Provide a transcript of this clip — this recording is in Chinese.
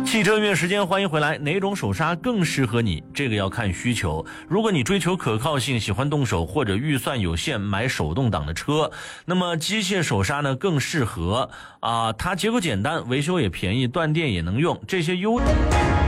汽车音乐时间，欢迎回来。哪种手刹更适合你？这个要看需求。如果你追求可靠性，喜欢动手，或者预算有限买手动挡的车，那么机械手刹呢更适合它结构简单，维修也便宜，断电也能用，这些优